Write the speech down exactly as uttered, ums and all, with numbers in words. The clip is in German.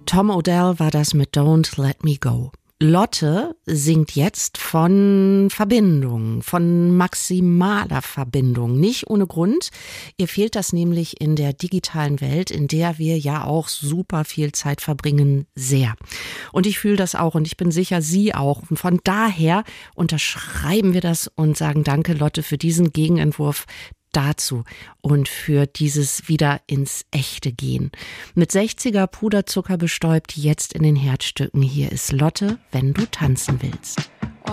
Tom Odell war das mit Don't Let Me Go. Lotte singt jetzt von Verbindung, von maximaler Verbindung. Nicht ohne Grund. Ihr fehlt das nämlich in der digitalen Welt, in der wir ja auch super viel Zeit verbringen, sehr. Und ich fühle das auch und ich bin sicher, Sie auch. Und von daher unterschreiben wir das und sagen Danke, Lotte, für diesen Gegenentwurf dazu und für dieses wieder ins Echte gehen. Mit sechziger Puderzucker bestäubt, jetzt in den Herzstücken. Hier ist Lotte, wenn du tanzen willst.